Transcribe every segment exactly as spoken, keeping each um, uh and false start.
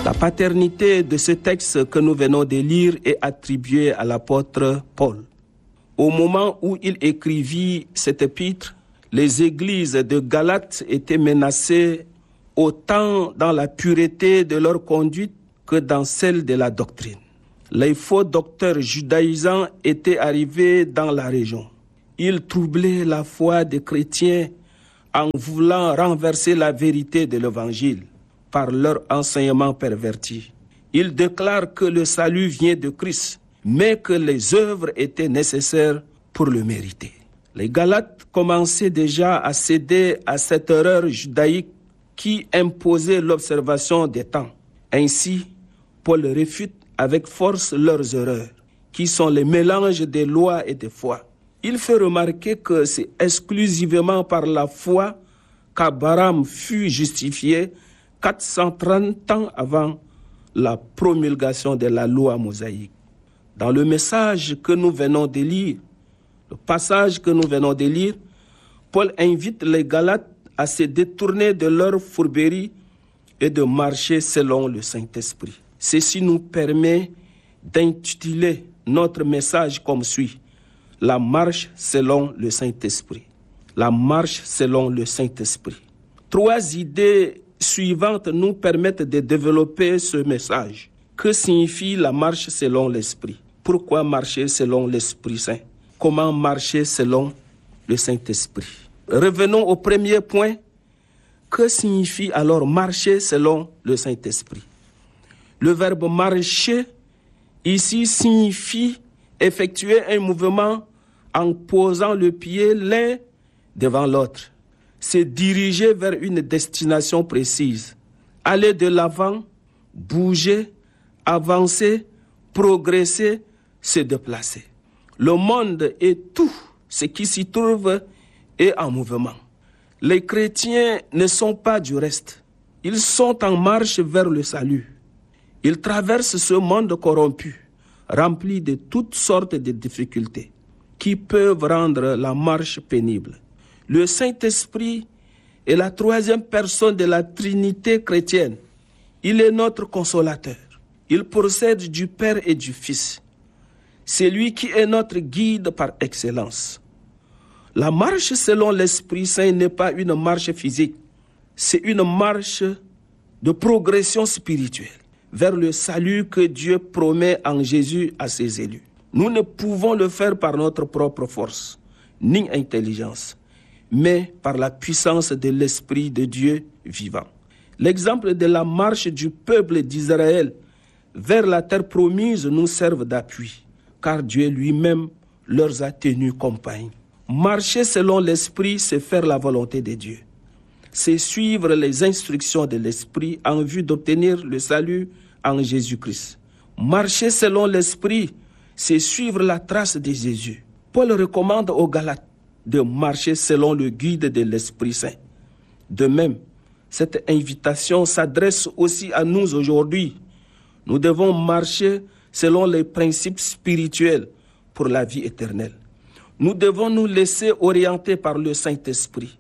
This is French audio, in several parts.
La paternité de ce texte que nous venons de lire est attribuée à l'apôtre Paul. Au moment où il écrivit cet épître, les églises de Galate étaient menacées autant dans la pureté de leur conduite que dans celle de la doctrine. Les faux docteurs judaïsants étaient arrivés dans la région. Ils troublaient la foi des chrétiens en voulant renverser la vérité de l'Évangile par leur enseignement perverti. Ils déclarent que le salut vient de Christ, mais que les œuvres étaient nécessaires pour le mériter. Les Galates commençaient déjà à céder à cette erreur judaïque qui imposait l'observation des temps. Ainsi, Paul réfute avec force leurs erreurs, qui sont les mélanges des lois et des foi. Il fait remarquer que c'est exclusivement par la foi qu'Abraham fut justifié quatre cent trente ans avant la promulgation de la loi mosaïque. Dans le message que nous venons de lire, le passage que nous venons de lire, Paul invite les Galates à se détourner de leur fourberie et de marcher selon le Saint-Esprit. Ceci nous permet d'intituler notre message comme suit: la marche selon le Saint-Esprit. La marche selon le Saint-Esprit. Trois idées suivantes nous permettent de développer ce message. Que signifie la marche selon l'Esprit? Pourquoi marcher selon l'Esprit Saint? Comment marcher selon le Saint-Esprit? Revenons au premier point. Que signifie alors marcher selon le Saint-Esprit? Le verbe marcher ici signifie effectuer un mouvement en posant le pied l'un devant l'autre. C'est diriger vers une destination précise. Aller de l'avant, bouger, avancer, progresser, se déplacer. Le monde et tout ce qui s'y trouve est en mouvement. Les chrétiens ne sont pas du reste. Ils sont en marche vers le salut. Ils traversent ce monde corrompu, rempli de toutes sortes de difficultés qui peuvent rendre la marche pénible. Le Saint-Esprit est la troisième personne de la Trinité chrétienne. Il est notre consolateur. Il procède du Père et du Fils. C'est lui qui est notre guide par excellence. La marche selon l'Esprit Saint n'est pas une marche physique. C'est une marche de progression spirituelle vers le salut que Dieu promet en Jésus à ses élus. Nous ne pouvons le faire par notre propre force, ni intelligence, mais par la puissance de l'Esprit de Dieu vivant. L'exemple de la marche du peuple d'Israël vers la terre promise nous serve d'appui, car Dieu lui-même leur a tenus compagnie. Marcher selon l'Esprit, c'est faire la volonté de Dieu. C'est suivre les instructions de l'Esprit en vue d'obtenir le salut en Jésus-Christ. Marcher selon l'Esprit, c'est suivre la trace de Jésus. Paul recommande aux Galates de marcher selon le guide de l'Esprit Saint. De même, cette invitation s'adresse aussi à nous aujourd'hui. Nous devons marcher selon les principes spirituels pour la vie éternelle. Nous devons nous laisser orienter par le Saint-Esprit.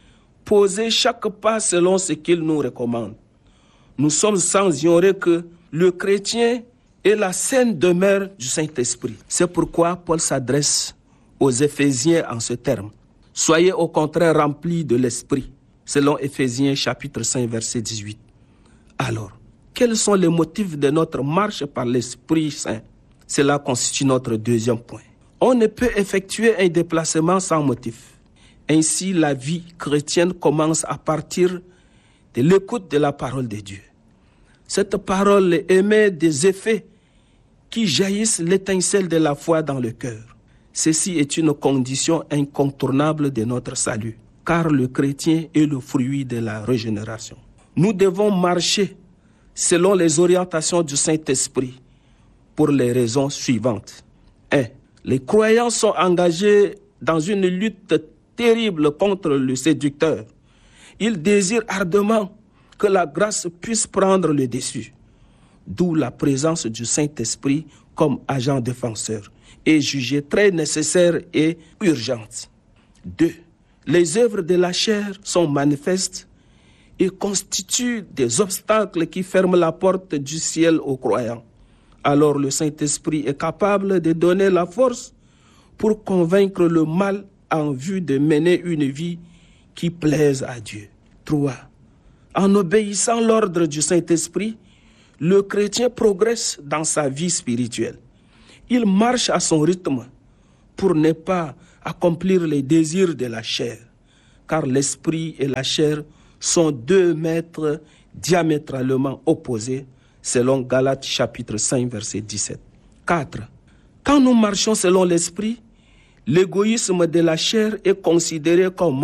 Poser chaque pas selon ce qu'il nous recommande. Nous sommes sans ignorer que le chrétien est la sainte demeure du Saint-Esprit. C'est pourquoi Paul s'adresse aux Éphésiens en ce terme. Soyez au contraire remplis de l'Esprit, selon Éphésiens chapitre cinq, verset dix-huit. Alors, quels sont les motifs de notre marche par l'Esprit Saint? Cela constitue notre deuxième point. On ne peut effectuer un déplacement sans motif. Ainsi, la vie chrétienne commence à partir de l'écoute de la parole de Dieu. Cette parole émet des effets qui jaillissent l'étincelle de la foi dans le cœur. Ceci est une condition incontournable de notre salut, car le chrétien est le fruit de la régénération. Nous devons marcher selon les orientations du Saint-Esprit pour les raisons suivantes. un. Les croyants sont engagés dans une lutte terrible contre le séducteur. Ils désirent ardemment que la grâce puisse prendre le dessus. D'où la présence du Saint-Esprit comme agent défenseur est jugée très nécessaire et urgente. deux. Les œuvres de la chair sont manifestes et constituent des obstacles qui ferment la porte du ciel aux croyants. Alors le Saint-Esprit est capable de donner la force pour convaincre le mal en vue de mener une vie qui plaise à Dieu. trois. En obéissant l'ordre du Saint-Esprit, le chrétien progresse dans sa vie spirituelle. Il marche à son rythme pour ne pas accomplir les désirs de la chair, car l'esprit et la chair sont deux maîtres diamétralement opposés, selon Galates chapitre cinq, verset dix-sept. quatre. Quand nous marchons selon l'esprit, l'égoïsme de la chair est considéré comme